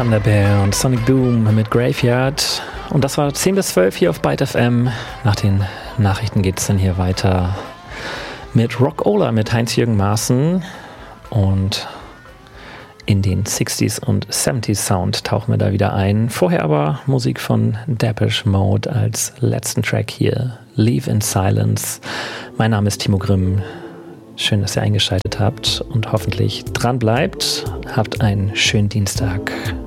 Thunder Bear und Sonic Boom mit Graveyard. Und das war 10 bis 12 hier auf Byte FM. Nach den Nachrichten geht es dann hier weiter mit Rock-Ola, mit Heinz-Jürgen Maaßen. Und in den 60s und 70s Sound tauchen wir da wieder ein. Vorher aber Musik von Depeche Mode als letzten Track hier. Leave in Silence. Mein Name ist Timo Grimm. Schön, dass ihr eingeschaltet habt und hoffentlich dran bleibt. Habt einen schönen Dienstag.